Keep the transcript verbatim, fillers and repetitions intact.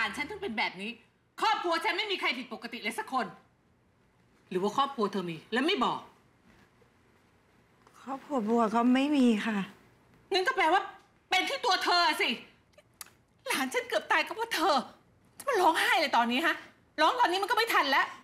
านฉันถึงเป็นแบบนี้ครอบครัวฉันไม่มีใครผิดปกติเลยสักคนหรือว่าครอบครัวเธอมีแล้วไม่บอกครอบครัวบัวก็ไม่มีค่ะงั้นก็แปลว่าเป็นที่ตัวเธอสิหลานฉันเกือบตายก็เพราะเธอจะมาร้องไห้เลยตอนนี้ฮะร้องตอนนี้มันก็ไม่ทันแล้ว